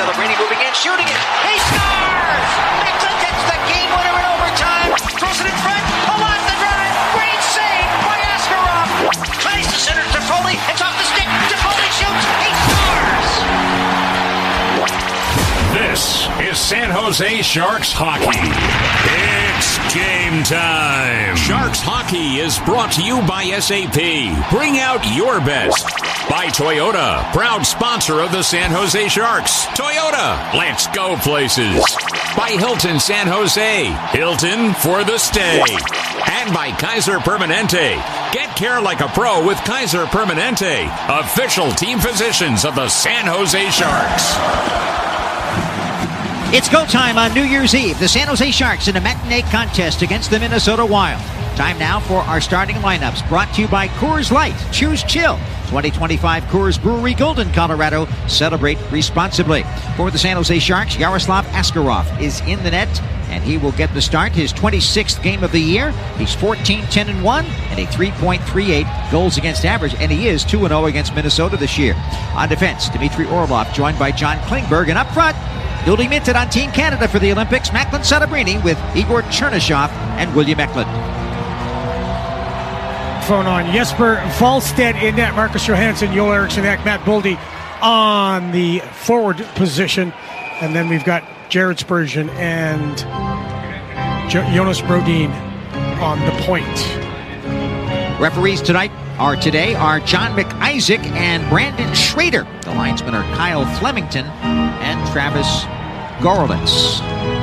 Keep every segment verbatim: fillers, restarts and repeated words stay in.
Celebrini moving in, shooting it. He scores! Macklin gets the game winner in overtime. Throws it in front. Pull off the drive. Great save by Askarov. Tries to center to Foley. It's off the stick. Foley shoots. He scores! This is San Jose Sharks hockey. It's game time. Sharks hockey is brought to you by S A P. Bring out your best. By Toyota, proud sponsor of the San Jose Sharks. Toyota, let's go places. By Hilton San Jose, Hilton for the stay. And by Kaiser Permanente. Get care like a pro with Kaiser Permanente, official team physicians of the San Jose Sharks. It's go time on New Year's Eve. The San Jose Sharks in a matinee contest against the Minnesota Wild. Time now for our starting lineups, brought to you by Coors Light. Choose chill. twenty twenty-five Coors Brewery, Golden, Colorado. Celebrate responsibly. For the San Jose Sharks, Yaroslav Askarov is in the net, and he will get the start. His twenty-sixth game of the year. He's fourteen ten and one and a three point three eight goals against average, and he is two and oh against Minnesota this year. On defense, Dmitry Orlov, joined by John Klingberg, and up front, newly minted on Team Canada for the Olympics, Macklin Celebrini with Igor Chernyshov and William Eklund. Phone on. Jesper Wallstedt in net. Marcus Johansson, Joel Eriksson Ek, Matt Boldy on the forward position. And then we've got Jared Spurgeon and jo- Jonas Brodin on the point. Referees tonight are today are John McIsaac and Brandon Schrader. The linesmen are Kyle Flemington and Travis Gorlitz.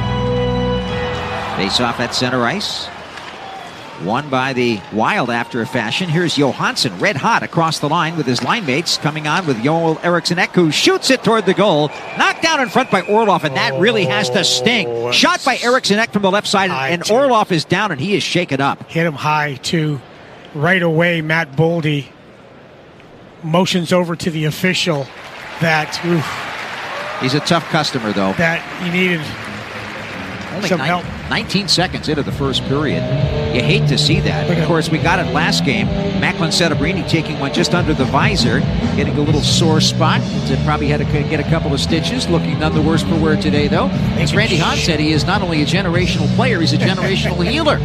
Face off at center ice. Won by the Wild after a fashion. Here's Johansson, red hot across the line with his line mates. Coming on with Joel Eriksson Ek, who shoots it toward the goal. Knocked down in front by Orlov, and that really has to sting. Shot by Eriksson Ek from the left side, and Orlov is down, and he is shaken up. Hit him high, too. Right away, Matt Boldy motions over to the official that... Oof, he's a tough customer, though. That he needed Only some nine, help. nineteen seconds into the first period. You hate to see that. Of course, we got it last game. Macklin Celebrini taking one just under the visor, getting a little sore spot. Probably had to get a couple of stitches. Looking none the worse for wear today, though. As Randy Hahn said, he is not only a generational player, he's a generational healer.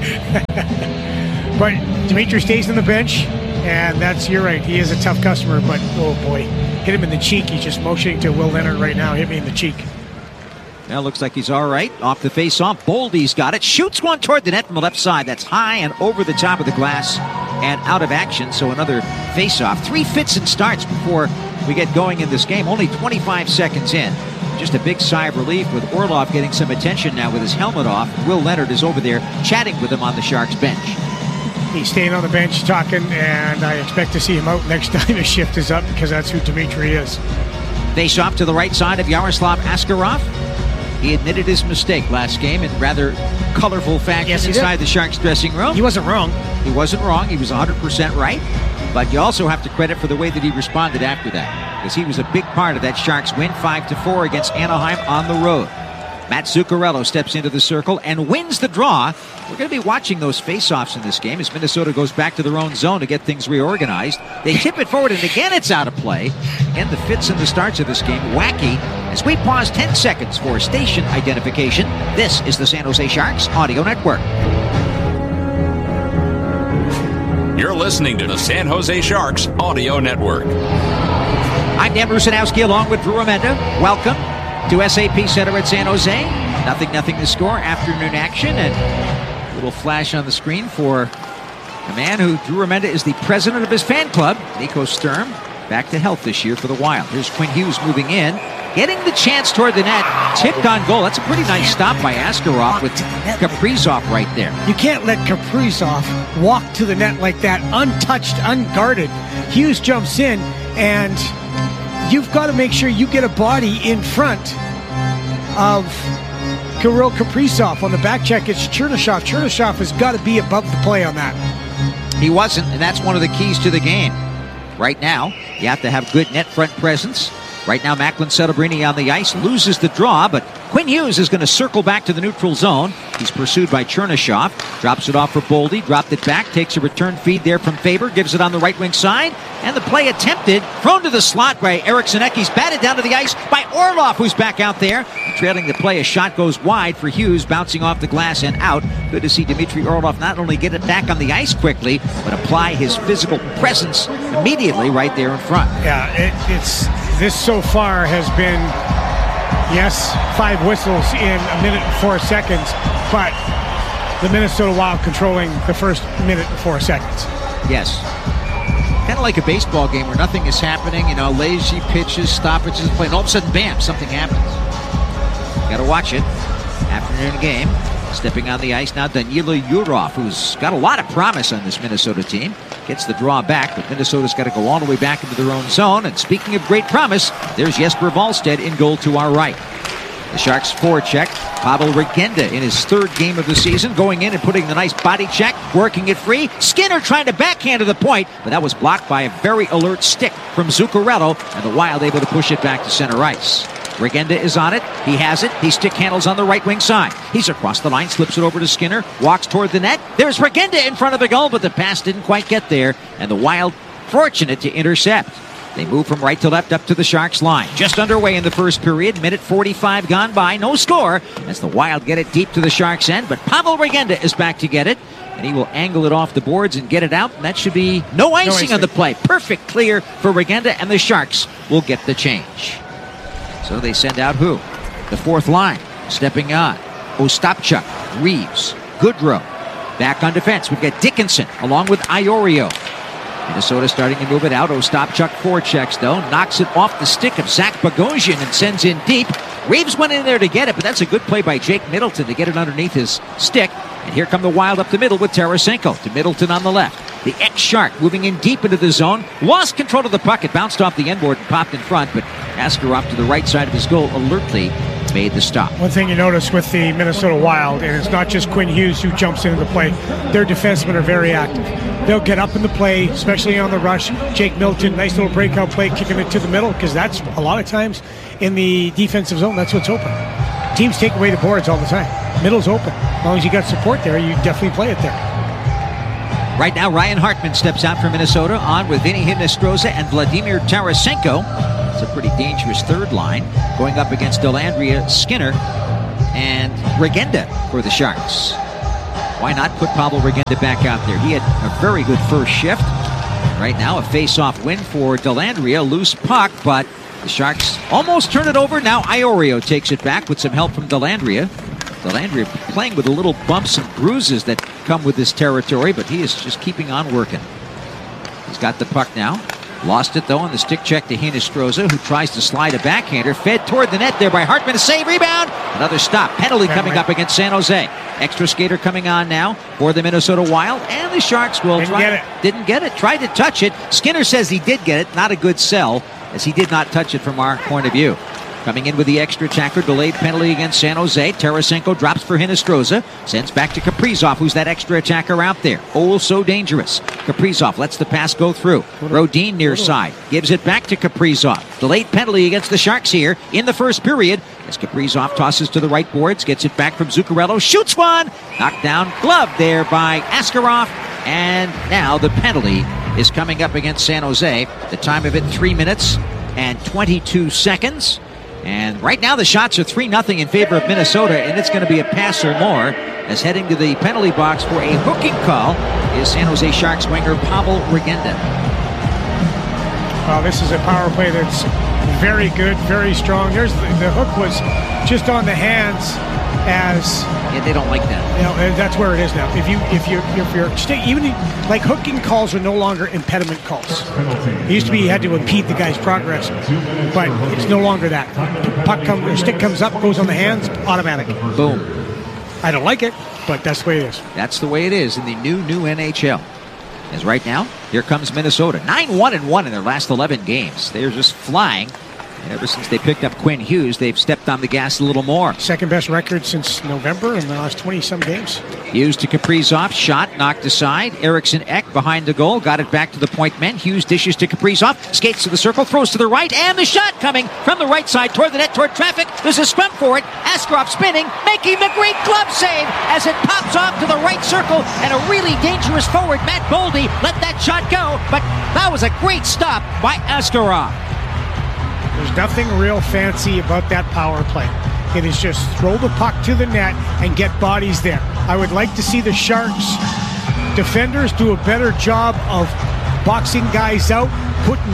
But Dimitri stays on the bench, and that's, you're right, he is a tough customer, but oh boy, hit him in the cheek. He's just motioning to Will Leonard right now. Hit me in the cheek. Now looks like he's all right. Off the face-off, Boldy's got it. Shoots one toward the net from the left side. That's high and over the top of the glass and out of action. So another face-off. Three fits and starts before we get going in this game. Only twenty-five seconds in. Just a big sigh of relief with Orlov getting some attention now with his helmet off. Will Leonard is over there chatting with him on the Sharks bench. He's staying on the bench talking, and I expect to see him out next time his shift is up, because that's who Dimitri is. Face off to the right side of Yaroslav Askarov. He admitted his mistake last game in rather colorful fashion yes, inside the Sharks dressing room. He wasn't wrong. He wasn't wrong. He was one hundred percent right. But you also have to credit for the way that he responded after that, because he was a big part of that Sharks win five to four against Anaheim on the road. Matt Zuccarello steps into the circle and wins the draw. We're going to be watching those face-offs in this game as Minnesota goes back to their own zone to get things reorganized. They tip it forward, and again it's out of play. And the fits and the starts of this game, wacky. As we pause ten seconds for station identification, this is the San Jose Sharks Audio Network. You're listening to the San Jose Sharks Audio Network. I'm Dan Rusanowski along with Drew Remenda. Welcome to S A P Center at San Jose. Nothing, nothing to score. Afternoon action, and a little flash on the screen for a man who, Drew Remenda, is the president of his fan club, Nico Sturm, back to health this year for the Wild. Here's Quinn Hughes moving in, getting the chance toward the net, tipped on goal. That's a pretty nice stop by Askarov with Kaprizov right there. You can't let Kaprizov walk to the net like that, untouched, unguarded. Hughes jumps in, and you've got to make sure you get a body in front of Kirill Kaprizov. On the back check, it's Chernyshov. Chernyshov has got to be above the play on that. He wasn't, and that's one of the keys to the game. Right now, you have to have good net front presence. Right now, Macklin Settlebrini on the ice, loses the draw, but Quinn Hughes is going to circle back to the neutral zone. He's pursued by Chernyshov. Drops it off for Boldy, dropped it back, takes a return feed there from Faber, gives it on the right wing side, and the play attempted, thrown to the slot by Eric Senecki's batted down to the ice by Orlov, who's back out there. Trailing the play, a shot goes wide for Hughes, bouncing off the glass and out. Good to see Dmitry Orlov not only get it back on the ice quickly, but apply his physical presence immediately right there in front. Yeah, it, it's this so far has been, yes, five whistles in a minute and four seconds, but the Minnesota Wild controlling the first minute and four seconds. Yes. Kind of like a baseball game where nothing is happening, you know, lazy pitches, stoppages, play, and all of a sudden, bam, something happens. Got to watch it. Afternoon game. Stepping on the ice now, Danila Yurov, who's got a lot of promise on this Minnesota team. Gets the draw back, but Minnesota's got to go all the way back into their own zone. And speaking of great promise, there's Jesper Wallstedt in goal to our right. The Sharks forecheck. Pavel Regenda in his third game of the season, going in and putting the nice body check, working it free. Skinner trying to backhand to the point, but that was blocked by a very alert stick from Zuccarello, and the Wild able to push it back to center ice. Regenda is on it. He has it. He stick handles on the right wing side. He's across the line, slips it over to Skinner, walks toward the net. There's Regenda in front of the goal, but the pass didn't quite get there, and the Wild fortunate to intercept. They move from right to left up to the Sharks line. Just underway in the first period. Minute forty-five gone by. No score as the Wild get it deep to the Sharks' end, but Pavel Regenda is back to get it, and he will angle it off the boards and get it out, and that should be no icing, no icing. on the play. Perfect clear for Regenda, and the Sharks will get the change. So they send out who? The fourth line. Stepping on. Ostapchuk, Reeves, Goodrow. Back on defense. We've got Dickinson along with Iorio. Minnesota starting to move it out. Ostapchuk forechecks, though. Knocks it off the stick of Zach Bogosian and sends in deep. Reeves went in there to get it, but that's a good play by Jake Middleton to get it underneath his stick. And here come the Wild up the middle with Tarasenko to Middleton on the left. The ex-Shark moving in deep into the zone. Lost control of the puck. It bounced off the end board and popped in front, but Askarov to the right side of his goal alertly made the stop. One thing you notice with the Minnesota Wild, and it's not just Quinn Hughes who jumps into the play, their defensemen are very active. They'll get up in the play, especially on the rush. Jake Middleton, nice little breakout play, kicking it to the middle, because that's a lot of times in the defensive zone, that's what's open. Teams take away the boards all the time. Middle's open. As long as you got support there, you definitely play it there. Right now, Ryan Hartman steps out for Minnesota, on with Vinny Hinostroza and Vladimir Tarasenko. It's a pretty dangerous third line, going up against Dellandrea, Skinner, and Regenda for the Sharks. Why not put Pavel Regenda back out there? He had a very good first shift. Right now, a face-off win for Dellandrea, loose puck, but the Sharks almost turn it over. Now Iorio takes it back with some help from Dellandrea. Dellandrea playing with the little bumps and bruises that come with this territory, but he is just keeping on working. He's got the puck now. Lost it, though, on the stick check to Hinostroza, who tries to slide a backhander. Fed toward the net there by Hartman. A save, rebound. Another stop. Penalty coming up against San Jose. Extra skater coming on now for the Minnesota Wild. And the Sharks will didn't try. Get it. Didn't get it. Tried to touch it. Skinner says he did get it. Not a good sell, as he did not touch it from our point of view. Coming in with the extra attacker, delayed penalty against San Jose. Tarasenko drops for Hinostroza. Sends back to Kaprizov, who's that extra attacker out there. Oh, so dangerous. Kaprizov lets the pass go through. Rodin near side. Gives it back to Kaprizov. Delayed penalty against the Sharks here in the first period. As Kaprizov tosses to the right boards. Gets it back from Zuccarello. Shoots one. Knocked down. Glove there by Askarov. And now the penalty is coming up against San Jose. The time of it, three minutes and twenty-two seconds. And right now the shots are three nothing in favor of Minnesota, and it's going to be a pass or more, as heading to the penalty box for a hooking call is San Jose Sharks winger Pavel Regenda. Well, this is a power play that's very good, very strong. There's the, the hook was just on the hands as... Yeah, they don't like that. You know, that's where it is now. If you if you if you're stay, even like hooking calls are no longer impediment calls. It used to be you had to impede the guy's progress, but it's no longer that. Puck comes, or stick comes up, goes on the hands, automatic. Boom. I don't like it, but that's the way it is. That's the way it is in the new new N H L. As right now, here comes Minnesota, nine one and one in their last eleven games. They're just flying. Ever since they picked up Quinn Hughes, they've stepped on the gas a little more. Second best record since November in the last twenty-some games. Hughes to Kaprizov, shot knocked aside. Eriksson Ek behind the goal, got it back to the point men. Hughes dishes to Kaprizov, skates to the circle, throws to the right, and the shot coming from the right side toward the net, toward traffic. There's a scrum for it. Askarov spinning, making the great glove save as it pops off to the right circle, and a really dangerous forward, Matt Boldy, let that shot go, but that was a great stop by Askarov. There's nothing real fancy about that power play. It is just throw the puck to the net and get bodies there. I would like to see the Sharks defenders do a better job of boxing guys out, putting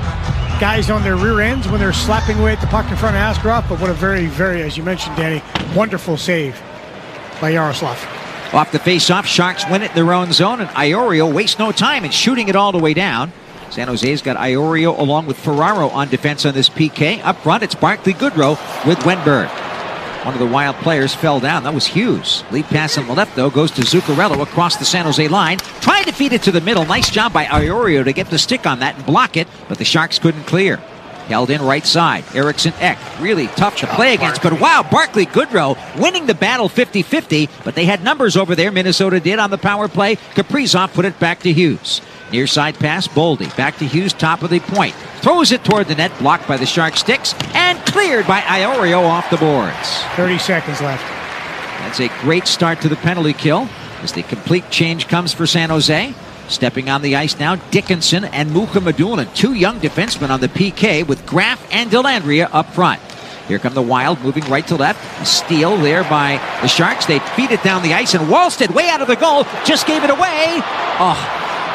guys on their rear ends when they're slapping away at the puck in front of Askarov. But what a very, very, as you mentioned, Danny, wonderful save by Yaroslav. Off the face-off, Sharks win it in their own zone, and Iorio wastes no time in shooting it all the way down. San Jose's got Iorio along with Ferraro on defense on this P K. Up front, it's Barclay Goodrow with Wenberg. One of the Wild players fell down. That was Hughes. Lead pass on the left, though, goes to Zuccarello across the San Jose line. Trying to feed it to the middle. Nice job by Iorio to get the stick on that and block it, but the Sharks couldn't clear. Held in right side. Eriksson Ek, really tough to play against, but wow, Barclay Goodrow winning the battle fifty-fifty, but they had numbers over there, Minnesota did on the power play. Kaprizov put it back to Hughes. Near side pass, Boldy. Back to Hughes, top of the point. Throws it toward the net, blocked by the Shark sticks, and cleared by Iorio off the boards. thirty seconds left. That's a great start to the penalty kill as the complete change comes for San Jose. Stepping on the ice now, Dickinson and Mukhamadullin, two young defensemen on the P K with Graf and Dellandrea up front. Here come the Wild, moving right to left. A steal there by the Sharks. They feed it down the ice, and Wallstead, way out of the goal, just gave it away. Oh,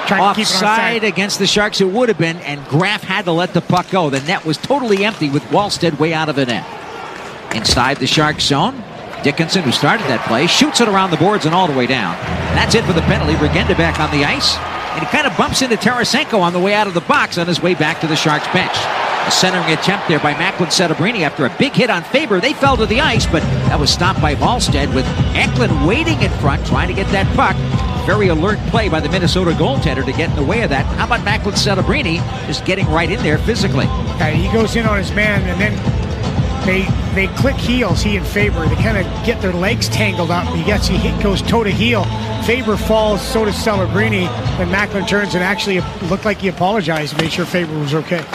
offside against the Sharks it would have been, and Graf had to let the puck go. The net was totally empty with Wallstead way out of the net. Inside the Sharks zone, Dickinson, who started that play, shoots it around the boards and all the way down. That's it for the penalty. Regenda back on the ice, and he kind of bumps into Tarasenko on the way out of the box on his way back to the Sharks bench. A centering attempt there by Macklin Settabrini after a big hit on Faber. They fell to the ice, but that was stopped by Wallstead with Eklund waiting in front, trying to get that puck. Very alert play by the Minnesota goaltender to get in the way of that. How about Macklin Settabrini just getting right in there physically? Yeah, he goes in on his man, and then they they click heels, he and Faber. They kind of get their legs tangled up. He gets he hit, goes toe to heel. Faber falls, so does Celebrini. Then Macklin turns and actually looked like he apologized and made sure Faber was okay.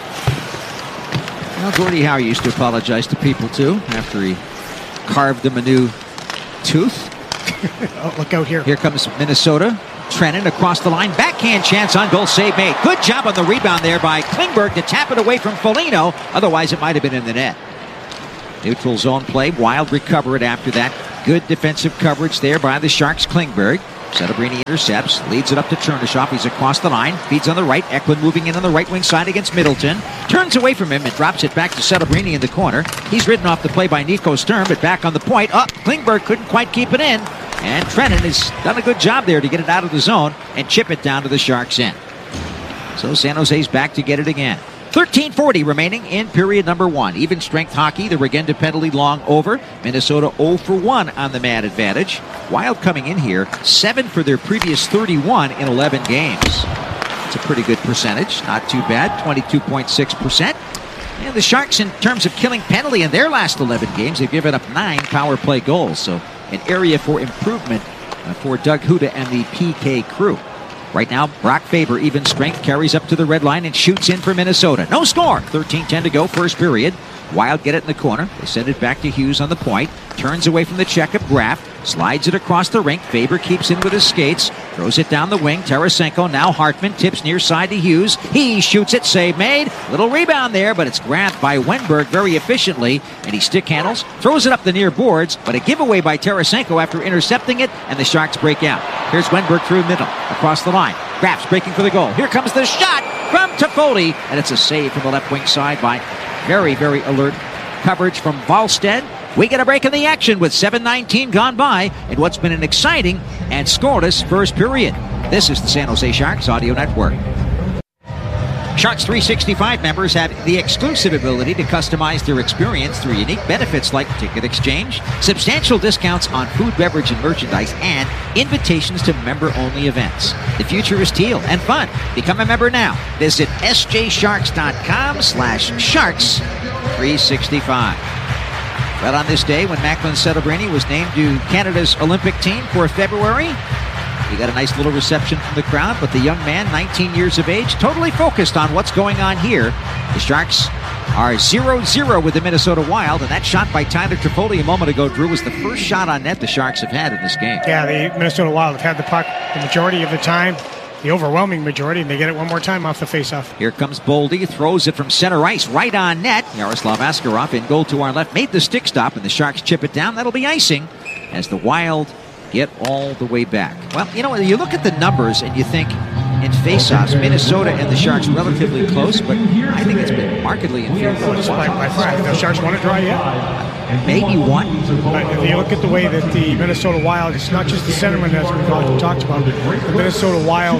Well, Gordie Howe used to apologize to people too after he carved them a new tooth. Oh, look out here. Here comes Minnesota. Trennan across the line. Backhand chance on goal. Save made. Good job on the rebound there by Klingberg to tap it away from Foligno. Otherwise, it might have been in the net. Neutral zone play. Wild recover it after that. Good defensive coverage there by the Sharks. Klingberg. Settabrini intercepts, leads it up to Chernishoff. He's across the line, feeds on the right. Eklund moving in on the right wing side against Middleton. Turns away from him and drops it back to Settabrini in the corner. He's ridden off the play by Nico Sturm, but back on the point. Up, oh, Klingberg couldn't quite keep it in. And Trennan has done a good job there to get it out of the zone and chip it down to the Sharks' end. So San Jose's back to get it again. thirteen forty remaining in period number one. Even strength hockey, the Regenda penalty long over. Minnesota oh for one on the man advantage. Wild coming in here, seven for their previous thirty-one in eleven games. It's a pretty good percentage, not too bad, twenty-two point six percent. And the Sharks, in terms of killing penalty in their last eleven games, they've given up nine power play goals. So an area for improvement uh, for Doug Huda and the P K crew. Right now, Brock Faber, even strength, carries up to the red line and shoots in for Minnesota. No score. thirteen ten to go, first period. Wild get it in the corner. They send it back to Hughes on the point. Turns away from the check of Graf. Slides it across the rink. Faber keeps in with his skates. Throws it down the wing. Tarasenko, now Hartman, tips near side to Hughes. He shoots it. Save made. Little rebound there, but it's grabbed by Wenberg very efficiently. And he stick handles. Throws it up the near boards, but a giveaway by Tarasenko after intercepting it, and the Sharks break out. Here's Wenberg through middle. Across the line. Graf's breaking for the goal. Here comes the shot from Toffoli, and it's a save from the left wing side by very, very alert coverage from Wallstead. We get a break in the action with seven nineteen gone by in what's been an exciting and scoreless first period. This is the San Jose Sharks Audio Network. Sharks three sixty-five members have the exclusive ability to customize their experience through unique benefits like ticket exchange, substantial discounts on food, beverage, and merchandise, and invitations to member-only events. The future is teal and fun. Become a member now. Visit s j sharks dot com slash sharks three sixty-five. But on this day, when Macklin Celebrini was named to Canada's Olympic team for February, he got a nice little reception from the crowd, but the young man, nineteen years of age, totally focused on what's going on here. The Sharks are zero zero with the Minnesota Wild, and that shot by Tyler Toffoli a moment ago, Drew, was the first shot on net the Sharks have had in this game. Yeah, the Minnesota Wild have had the puck the majority of the time, the overwhelming majority, and they get it one more time off the faceoff. Here comes Boldy, throws it from center ice, right on net. Yaroslav Askarov in goal to our left, made the stick stop, and the Sharks chip it down. That'll be icing as the Wild get all the way back. Well, you know, you look at the numbers and you think in faceoffs, Minnesota and the Sharks relatively close, but I think it's been markedly inferior. By, by far, the Sharks want to draw yet. Maybe one. But if you look at the way that the Minnesota Wild, it's not just the centerman as we've talked about, the Minnesota Wild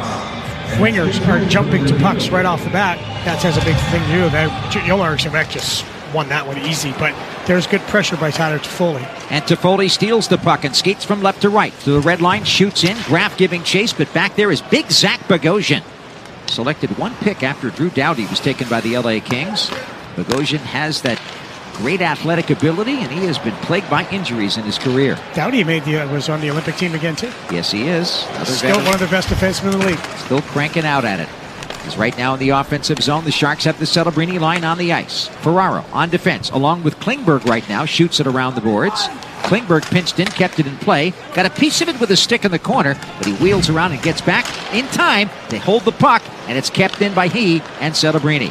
wingers are jumping to pucks right off the bat. That has a big thing to do. That Joel Eriksson just won that one easy, but there's good pressure by Tyler Toffoli. And Toffoli steals the puck and skates from left to right. To the red line, shoots in, Graf giving chase, but back there is big Zach Bogosian. Selected one pick after Drew Doughty was taken by the L A Kings. Bogosian has that great athletic ability, and he has been plagued by injuries in his career. Doughty made the, was on the Olympic team again, too. Yes, he is. Another Still veteran. One of the best defensemen in the league. Still cranking out at it. He's right now in the offensive zone. The Sharks have the Celebrini line on the ice. Ferraro on defense, along with Klingberg right now, shoots it around the boards. Klingberg pinched in, kept it in play. Got a piece of it with a stick in the corner, but he wheels around and gets back in time. They hold the puck, and it's kept in by he and Celebrini.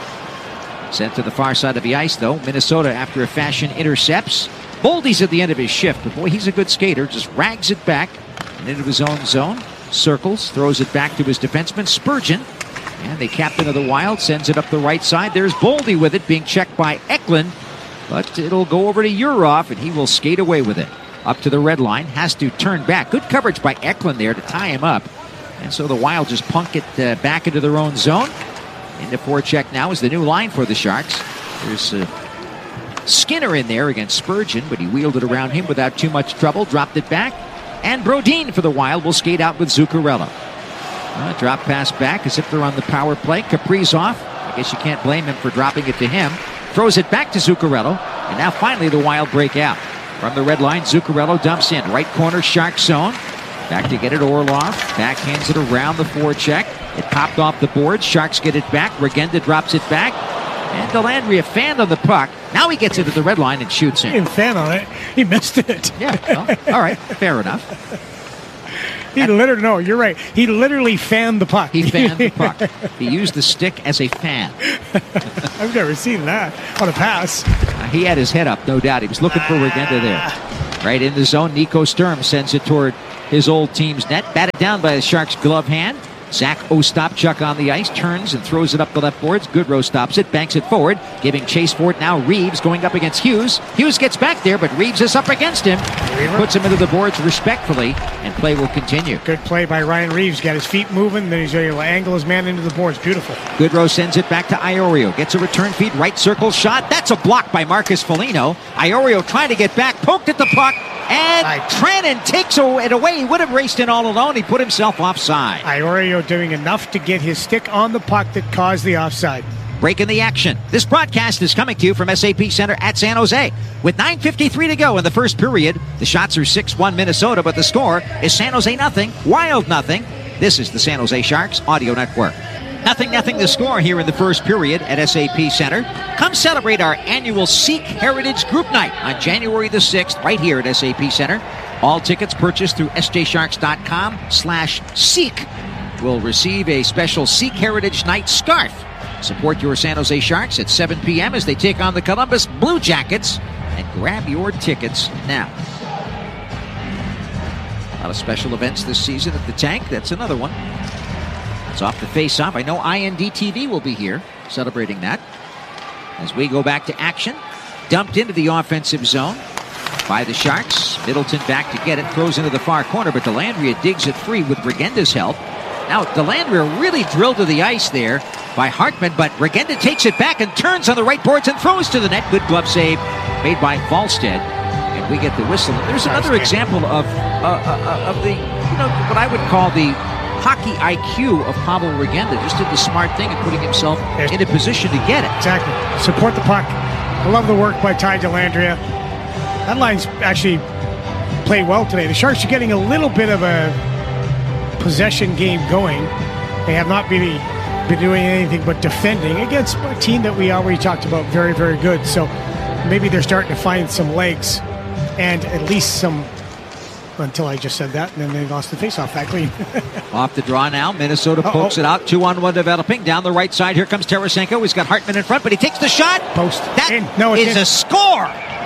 Sent to the far side of the ice, though. Minnesota, after a fashion, intercepts. Boldy's at the end of his shift, but boy, he's a good skater. Just rags it back and into his own zone. Circles, throws it back to his defenseman, Spurgeon. And the captain of the Wild sends it up the right side. There's Boldy with it, being checked by Eklund. But it'll go over to Urov, and he will skate away with it. Up to the red line, has to turn back. Good coverage by Eklund there to tie him up. And so the Wild just punk it uh, back into their own zone. Into forecheck now is the new line for the Sharks. There's uh, Skinner in there against Spurgeon, but he wheeled it around him without too much trouble, dropped it back. And Brodin for the Wild will skate out with Zuccarello. Uh, drop pass back as if they're on the power play. Kaprizov, I guess you can't blame him for dropping it to him. Throws it back to Zuccarello, and now finally the Wild break out. From the red line, Zuccarello dumps in. Right corner, Shark zone. Back to get it, Orlov. Backhands it around the forecheck. It popped off the board. Sharks get it back. Regenda drops it back. And Dellandrea fanned on the puck. Now he gets into the red line and shoots in. He didn't fan on it. He missed it. Yeah, well, all right. Fair enough. He literally, no, you're right. He literally fanned the puck. He fanned the puck. He used the stick as a fan. I've never seen that on a pass. Uh, he had his head up, no doubt. He was looking for Regenda there. Right in the zone, Nico Sturm sends it toward his old team's net. Batted down by the Sharks' glove hand. Zach Ostapchuk on the ice, turns and throws it up the left boards. Goodrow stops it, banks it forward, giving chase for it. Now Reeves going up against Hughes. Hughes gets back there, but Reeves is up against him. Puts him into the boards respectfully, and play will continue. Good play by Ryan Reeves. Got his feet moving, then he's able to angle his man into the boards. Beautiful. Goodrow sends it back to Iorio. Gets a return feed, right circle shot. That's a block by Marcus Foligno. Iorio trying to get back, poked at the puck, and right. Trannon takes it away. He would have raced in all alone. He put himself offside. Iorio doing enough to get his stick on the puck that caused the offside. Breaking the action. This broadcast is coming to you from S A P Center at San Jose. With nine fifty-three to go in the first period, the shots are six one Minnesota, but the score is San Jose nothing, Wild nothing. This is the San Jose Sharks Audio Network. Nothing, nothing the score here in the first period at S A P Center. Come celebrate our annual Sikh Heritage Group Night on January the sixth, right here at S A P Center. All tickets purchased through S J Sharks dot com slash Sikh will receive a special Sikh Heritage Night scarf. Support your San Jose Sharks at seven p.m. as they take on the Columbus Blue Jackets, and grab your tickets now. A lot of special events this season at the Tank. That's another one. It's off the face-off. I know I N D T V will be here celebrating that. As we go back to action, dumped into the offensive zone by the Sharks. Middleton back to get it, throws into the far corner, but Dellandrea digs it free with Regenda's help. Now, Dellandrea really drilled to the ice there by Hartman, but Regenda takes it back and turns on the right boards and throws to the net. Good glove save made by Falstead, and we get the whistle. There's another example of uh, uh, of the, you know, what I would call the hockey I Q of Pavel Regenda. Just did the smart thing of putting himself in a position to get it. Exactly. Support the puck. I love the work by Ty Dellandrea. That line's actually played well today. The Sharks are getting a little bit of a possession game going. They have not really been doing anything but defending against a team that we already talked about very, very good. So maybe they're starting to find some legs and at least some, until I just said that, and then they lost the faceoff that clean. Off the draw now. Minnesota Uh-oh. pokes it out. Two on one developing. Down the right side. Here comes Tarasenko. He's got Hartman in front, but he takes the shot. Post. That In. No, it is didn't. a score.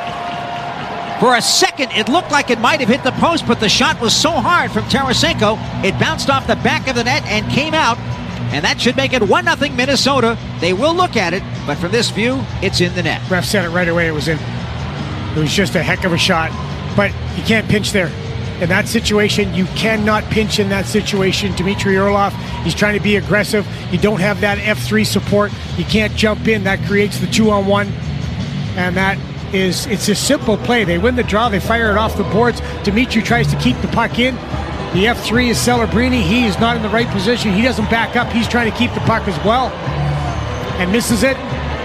For a second, it looked like it might have hit the post, but the shot was so hard from Tarasenko, it bounced off the back of the net and came out. And that should make it one nothing Minnesota. They will look at it, but from this view, it's in the net. Ref said it right away. It was in. It was just a heck of a shot. But you can't pinch there. In that situation, you cannot pinch in that situation. Dmitry Orlov, he's trying to be aggressive. You don't have that F three support. You can't jump in. That creates the two-on-one. And that is, it's a simple play. They win the draw. They fire it off the boards. Dmitry tries to keep the puck in. The F three is Celebrini. He is not in the right position. He doesn't back up. He's trying to keep the puck as well. And misses it.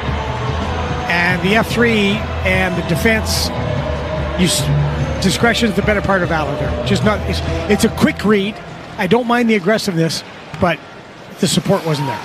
And the F three and the defense, you, discretion is the better part of valor there. Just not. It's, it's a quick read. I don't mind the aggressiveness, but the support wasn't there.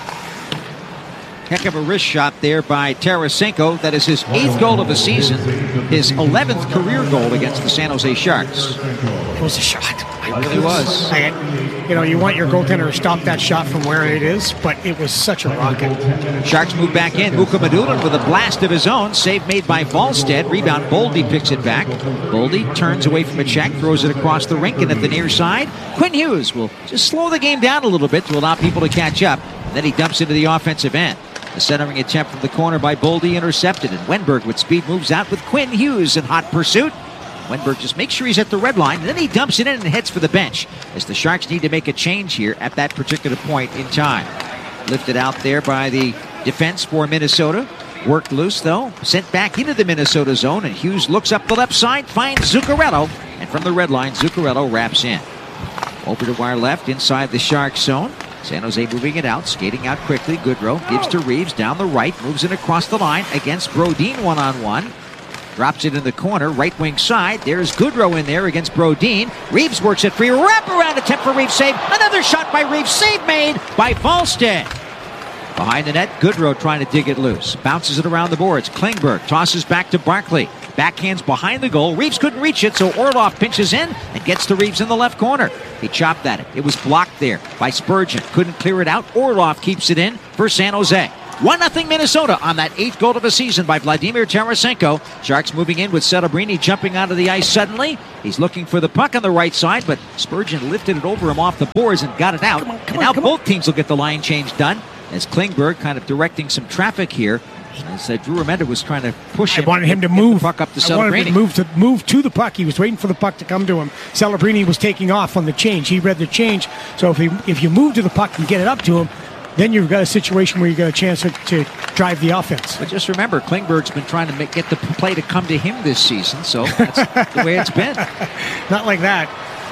Heck of a wrist shot there by Tarasenko. That is his eighth goal of the season, his eleventh career goal against the San Jose Sharks. It was a shot. It really was. I, you know, you want your goaltender to stop that shot from where it is, but it was such a rocket. Sharks move back in. Muka Madulin with a blast of his own. Save made by Volstead. Rebound. Boldy picks it back. Boldy turns away from a check, throws it across the rink, and at the near side, Quinn Hughes will just slow the game down a little bit to allow people to catch up. Then he dumps into the offensive end. The centering attempt from the corner by Boldy intercepted, and Wenberg with speed moves out with Quinn Hughes in hot pursuit. Wenberg just makes sure he's at the red line, and then he dumps it in and heads for the bench as the Sharks need to make a change here at that particular point in time. Lifted out there by the defense for Minnesota. Worked loose, though. Sent back into the Minnesota zone, and Hughes looks up the left side, finds Zuccarello, and from the red line, Zuccarello wraps in. Over to wire left, inside the Sharks zone. San Jose moving it out, skating out quickly. Goodrow gives to Reeves down the right, moves it across the line against Brodin one-on-one. Drops it in the corner, right wing side. There's Goodrow in there against Brodin. Reeves works it free. Wraparound attempt for Reeves, save. Another shot by Reeves, save made by Volstead. Behind the net, Goodrow trying to dig it loose. Bounces it around the boards. Klingberg tosses back to Barkley. Backhands behind the goal. Reeves couldn't reach it, so Orlov pinches in and gets to Reeves in the left corner. He chopped at it. It was blocked there by Spurgeon. Couldn't clear it out. Orlov keeps it in for San Jose. one nothing Minnesota on that eighth goal of the season by Vladimir Tarasenko. Sharks moving in with Celebrini jumping out of the ice suddenly. He's looking for the puck on the right side, but Spurgeon lifted it over him off the boards and got it out. Come on, come and on, now come both on. teams will get the line change done as Klingberg kind of directing some traffic here. As uh, Drew Remenda was trying to push I him. wanted him to get move. the puck up to I wanted him Celebrini. to move to move to the puck. He was waiting for the puck to come to him. Celebrini was taking off on the change. He read the change. So if he, if you move to the puck and get it up to him, then you've got a situation where you got a chance to, to drive the offense. But just remember, Klingberg's been trying to make, get the play to come to him this season, so that's the way it's been. Not like that.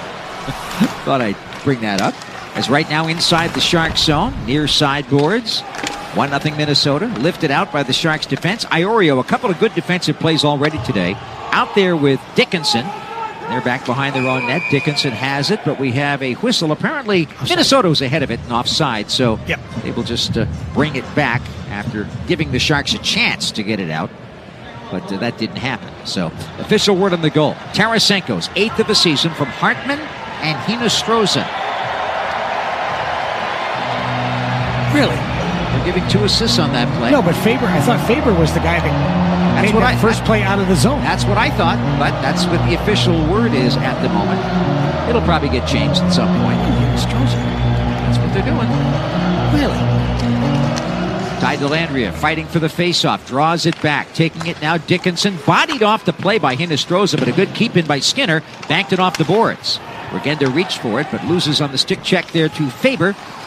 Thought I'd bring that up. As right now inside the Sharks zone, near sideboards. one nothing Minnesota, lifted out by the Sharks defense. Iorio, a couple of good defensive plays already today. Out there with Dickinson. They're back behind their own net. Dickinson has it, but we have a whistle. Apparently, Minnesota was ahead of it and offside, so Yep. they will just uh, bring it back after giving the Sharks a chance to get it out. But uh, that didn't happen. So, official word on the goal. Tarasenko's eighth of the season from Hartman and Hinostroza. Really? We're giving two assists on that play. No, but Faber, I thought Faber was the guy that That's made what that I- first play out of the zone. That's what I thought, but that's what the official word is at the moment. It'll probably get changed at some point. That's what they're doing. Really? Ty Dellandrea fighting for the faceoff, draws it back, taking it now. Dickinson bodied off the play by Hinostroza, but a good keep in by Skinner, banked it off the boards. Regenda reached for it, but loses on the stick check there to Faber.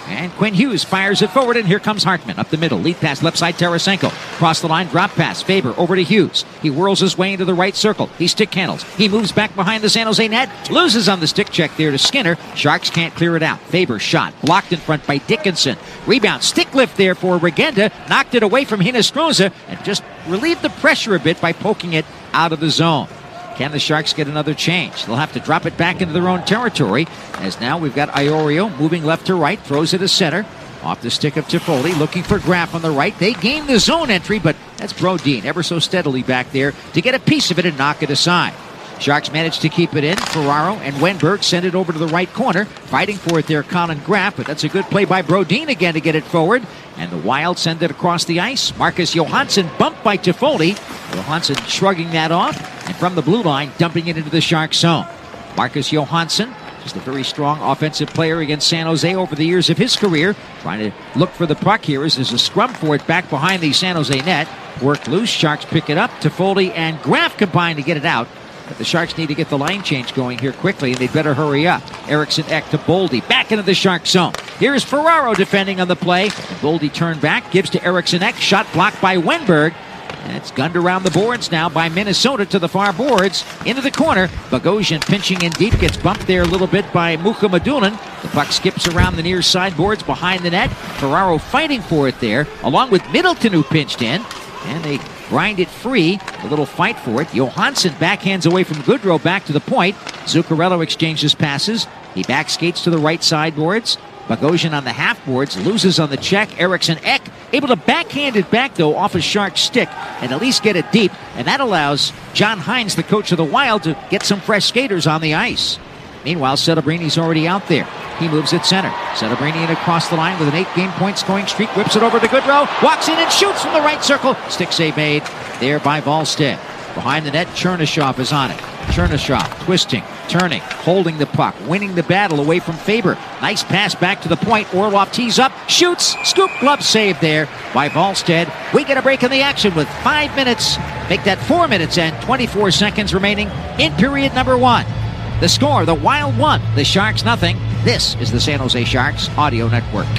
And Quinn Hughes fires it forward, and here comes Hartman up the middle. Lead pass, left side, Tarasenko. Cross the line, drop pass. Faber over to Hughes. He whirls his way into the right circle. He stick handles. He moves back behind the San Jose net. Loses on the stick check there to Skinner. Sharks can't clear it out. Faber shot. Blocked in front by Dickinson. Rebound. Stick lift there for Regenda. Knocked it away from Hinostroza and just relieved the pressure a bit by poking it out of the zone. Can the Sharks get another change? They'll have to drop it back into their own territory, as now we've got Iorio moving left to right, throws it to center. Off the stick of Toffoli, looking for Graf on the right. They gain the zone entry, but that's Brodin ever so steadily back there to get a piece of it and knock it aside. Sharks managed to keep it in. Ferraro and Wenberg send it over to the right corner. Fighting for it there, Colin Graf, but that's a good play by Brodin again to get it forward. And the Wild send it across the ice. Marcus Johansson bumped by Toffoli. Johansson shrugging that off, and from the blue line, dumping it into the Sharks zone. Marcus Johansson, just a very strong offensive player against San Jose over the years of his career. Trying to look for the puck here as there's a scrum for it back behind the San Jose net. Worked loose, Sharks pick it up. Toffoli and Graf combine to get it out. But the Sharks need to get the line change going here quickly, and they'd better hurry up. Eriksson Ek to Boldy, back into the Sharks zone. Here's Ferraro defending on the play. And Boldy turned back, gives to Eriksson Ek, shot blocked by Wenberg. And it's gunned around the boards now by Minnesota to the far boards. Into the corner. Bogosian pinching in deep, gets bumped there a little bit by Mukhamadullin. The puck skips around the near side boards behind the net. Ferraro fighting for it there, along with Middleton, who pinched in. And they grind it free. A little fight for it. Johansson backhands away from Goodrow back to the point. Zuccarello exchanges passes. He back skates to the right side boards. Bogosian on the half boards, loses on the check. Eriksson Ek able to backhand it back, though, off a Shark stick and at least get it deep. And that allows John Hines, the coach of the Wild, to get some fresh skaters on the ice. Meanwhile, Settebrini's already out there. He moves at center. Settebrini in across the line with an eight-game point scoring streak. Whips it over to Goodrow. Walks in and shoots from the right circle. Stick save made there by Wallstedt. Behind the net, Chernyshov is on it. Chernyshov twisting, turning, holding the puck, winning the battle away from Faber. Nice pass back to the point. Orlov tees up, shoots, scoop, glove save there by Wallstedt. We get a break in the action with five minutes. Make that four minutes and twenty-four seconds remaining in period number one. The score, the Wild one, the Sharks nothing. This is the San Jose Sharks Audio Network.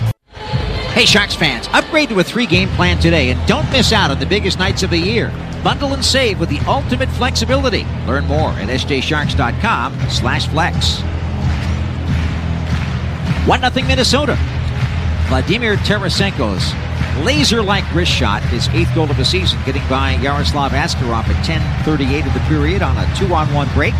Hey Sharks fans, upgrade to a three-game plan today and don't miss out on the biggest nights of the year. Bundle and save with the ultimate flexibility. Learn more at s j sharks dot com slash flex. one nothing Minnesota. Vladimir Tarasenko's laser-like wrist shot, his eighth goal of the season, getting by Yaroslav Askarov at ten thirty-eight of the period on a two-on-one break.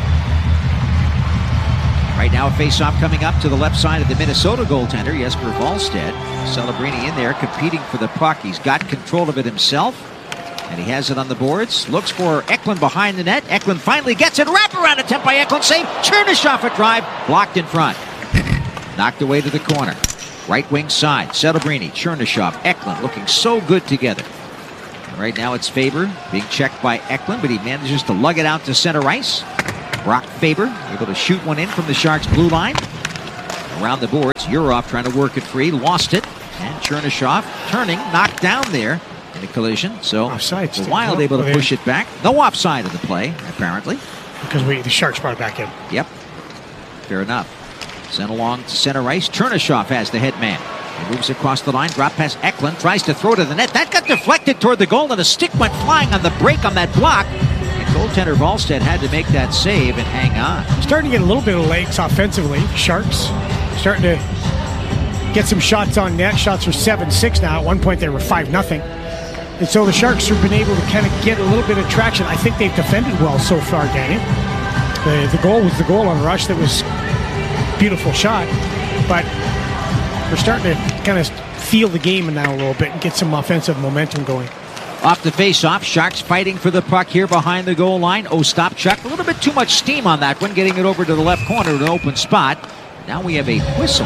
Right now, a face-off coming up to the left side of the Minnesota goaltender, Jesper Wallstedt. Celebrini in there, competing for the puck. He's got control of it himself, and he has it on the boards. Looks for Eklund behind the net. Eklund finally gets it. Wraparound attempt by Eklund. Save. Chernyshov a drive. Blocked in front. Knocked away to the corner. Right wing side. Celebrini, Chernyshov, Eklund looking so good together. And right now, it's Faber being checked by Eklund, but he manages to lug it out to center ice. Brock Faber able to shoot one in from the Sharks' blue line. Around the boards, Urov trying to work it free, lost it. And Chernyshov turning, knocked down there in a collision. So offside, the Wild able to push it back. No offside of the play, apparently. Because we, the Sharks brought it back in. Yep. Fair enough. Sent along to center ice. Chernyshov has the head man. He moves across the line, drop past Eklund, tries to throw to the net. That got deflected toward the goal, and a stick went flying on the break on that block. Goaltender Wallstedt had to make that save and hang on. Starting to get a little bit of legs offensively. Sharks starting to get some shots on net. Shots are seven six now. At one point they were five nothing. And so the Sharks have been able to kind of get a little bit of traction. I think they've defended well so far, Danny. The, the goal was the goal on Rush. That was a beautiful shot. But we're starting to kind of feel the game now a little bit and get some offensive momentum going. Off the face-off, Sharks fighting for the puck here behind the goal line. Ostapchuk, a little bit too much steam on that one, getting it over to the left corner to an open spot. Now we have a whistle.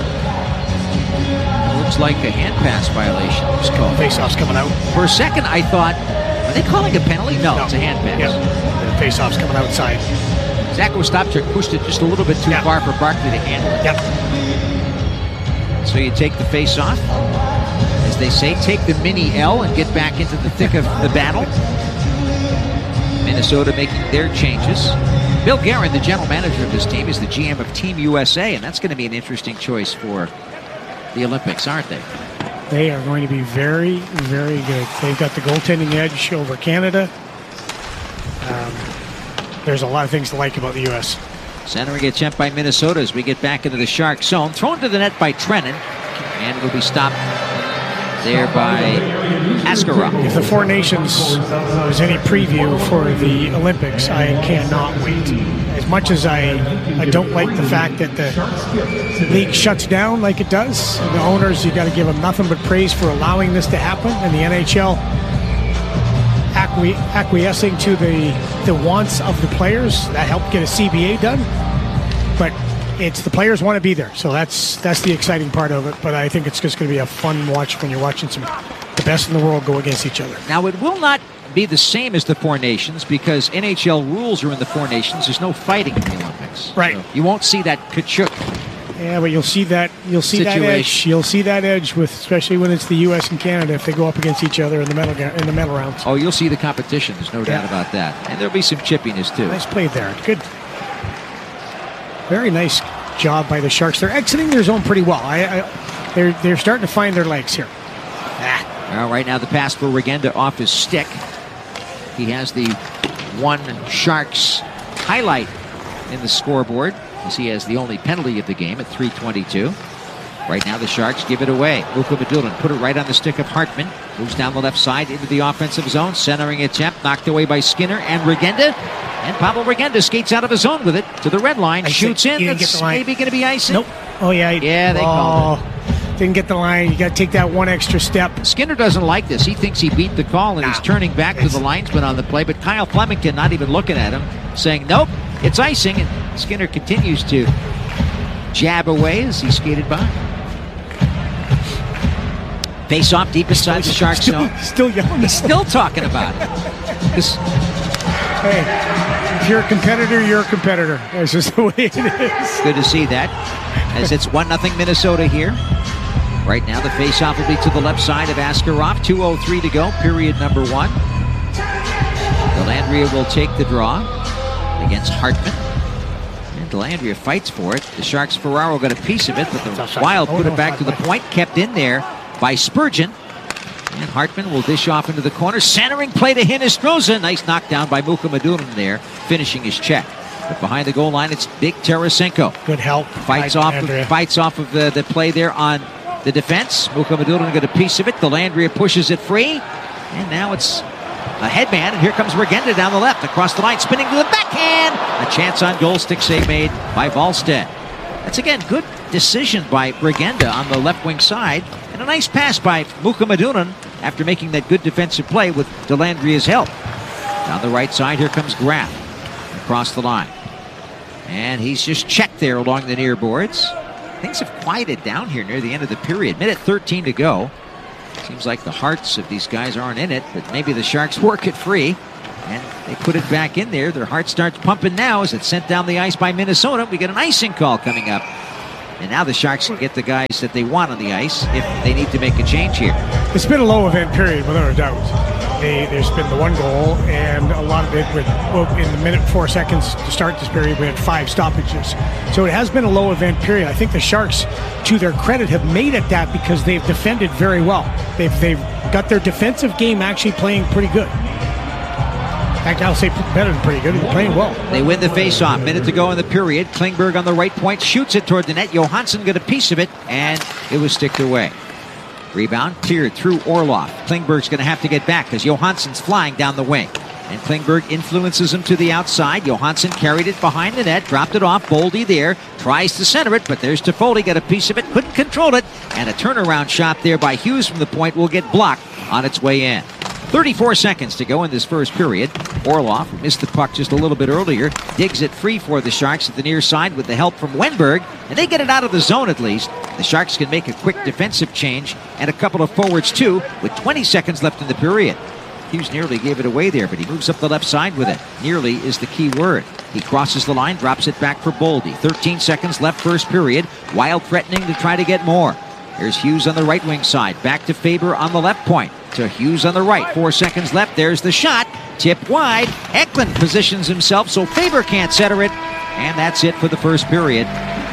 Looks like a hand pass violation. Just call face-off's coming out. For a second, I thought, are they calling a penalty? No, no. It's a hand pass. Yep. The face-off's coming outside. Zach Ostapchuk pushed it just a little bit too yep. far for Barkley to handle it. Yep. So you take the face-off. As they say, take the mini L and get back into the thick of the battle. Minnesota making their changes. Bill Guerin, the general manager of this team, is the G M of Team U S A, and that's going to be an interesting choice for the Olympics, aren't they? They are going to be very, very good. They've got the goaltending edge over Canada. Um, there's a lot of things to like about the U S. Centering attempt by Minnesota as we get back into the Shark zone. Thrown to the net by Trennan. And will be stopped there by Askarov. If the Four Nations is any preview for the Olympics, I cannot wait. As much as I, I don't like the fact that the league shuts down like it does, the owners, you got to give them nothing but praise for allowing this to happen, and the N H L acqui- acquiescing to the, the wants of the players. That helped get a C B A done. But it's the players want to be there, so that's that's the exciting part of it. But I think it's just going to be a fun watch when you're watching some the best in the world go against each other. Now, it will not be the same as the Four Nations because N H L rules are in the Four Nations. There's no fighting in the Olympics, right? So you won't see that Kachuk. Yeah, but you'll see that you'll see situation. that edge. You'll see that edge with, especially when it's the U S and Canada, if they go up against each other in the medal in the medal rounds. Oh, you'll see the competition. There's no yeah. doubt about that, and there'll be some chippiness too. Nice play there. Good. Very nice job by the Sharks. They're exiting their zone pretty well. I, I, they're they're starting to find their legs here. Ah. Well, right now the pass for Regenda off his stick. He has the one Sharks highlight in the scoreboard as he has the only penalty of the game at three twenty-two. Right now the Sharks give it away. Mukhamadullin put it right on the stick of Hartman. Moves down the left side into the offensive zone. Centering attempt knocked away by Skinner and Regenda. And Pablo Regenda skates out of his zone with it to the red line. I shoots in. That's maybe going to be icing. Nope. Oh, yeah. Yeah, they oh, called it. Didn't get the line. You got to take that one extra step. Skinner doesn't like this. He thinks he beat the call, and nah, he's turning back to the linesman on the play. But Kyle Flemington not even looking at him, saying, nope, it's icing. And Skinner continues to jab away as he skated by. Face off deep inside the Sharks still, zone. Still yelling. He's still talking about it. This, hey, if you're a competitor, you're a competitor. That's just the way it is. Good to see that. As it's one nothing Minnesota here. Right now the face-off will be to the left side of Askarov. two oh three to go, period number one. Dellandrea will take the draw against Hartman. And Dellandrea fights for it. The Sharks' Ferraro got a piece of it, but the Wild put it back to the point, kept in there by Spurgeon. And Hartman will dish off into the corner. Centering play to Hinostroza. Nice knockdown by Mukhamadullin there, finishing his check. But behind the goal line, it's Big Tarasenko. Good help. Fights off of, fights off of the, the play there on the defense. Mukhamadullin got a piece of it. Dellandrea pushes it free. And now it's a headman. And here comes Regenda down the left. Across the line, spinning to the backhand. A chance on goal. Stick save made by Wallstedt. That's, again, good decision by Regenda on the left wing side. And a nice pass by Mukhamadullin after making that good defensive play with Dellandrea's help. Down the right side, here comes Graf across the line. And he's just checked there along the near boards. Things have quieted down here near the end of the period. Minute thirteen to go. Seems like the hearts of these guys aren't in it, but maybe the Sharks work it free. And they put it back in there. Their heart starts pumping now as it's sent down the ice by Minnesota. We get an icing call coming up. And now the Sharks can get the guys that they want on the ice if they need to make a change here. It's been a low event period, without a doubt. They, there's been the one goal, and a lot of it with, well, in the minute four seconds to start this period, we had five stoppages. So it has been a low event period. I think the Sharks, to their credit, have made it that because they've defended very well. They've, they've got their defensive game actually playing pretty good. In fact, I'll say better than pretty good. They're playing well. They win the face-off. Minute to go in the period. Klingberg on the right point shoots it toward the net. Johansson got a piece of it, and it was sticked away. Rebound cleared through Orlov. Klingberg's going to have to get back because Johansson's flying down the wing. And Klingberg influences him to the outside. Johansson carried it behind the net, dropped it off. Boldy there, tries to center it, but there's Toffoli, got a piece of it, couldn't control it. And a turnaround shot there by Hughes from the point will get blocked on its way in. thirty-four seconds to go in this first period. Orlov missed the puck just a little bit earlier. Digs it free for the Sharks at the near side with the help from Wenberg. And they get it out of the zone at least. The Sharks can make a quick defensive change and a couple of forwards too with twenty seconds left in the period. Hughes nearly gave it away there, but he moves up the left side with it. Nearly is the key word. He crosses the line, drops it back for Boldy. thirteen seconds left first period. Wild threatening to try to get more. Here's Hughes on the right wing side. Back to Faber on the left point. To Hughes on the right. Four seconds left. There's the shot. Tipped wide. Eklund positions himself so Faber can't center it. And that's it for the first period.